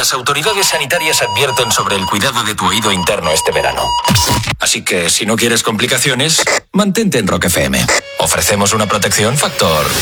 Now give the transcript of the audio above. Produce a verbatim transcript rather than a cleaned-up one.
Las autoridades sanitarias advierten sobre el cuidado de tu oído interno este verano. Así que, si no quieres complicaciones, mantente en Rock F M. Ofrecemos una protección factor